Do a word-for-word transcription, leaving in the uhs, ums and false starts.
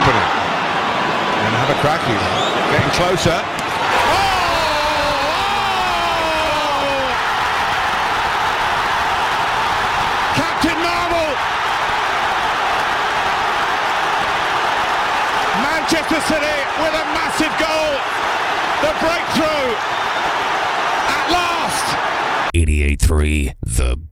opening. And have a crack here. Getting closer. Oh! Captain Marvel! Manchester City with a massive goal. The breakthrough at last. eighty-eight point three The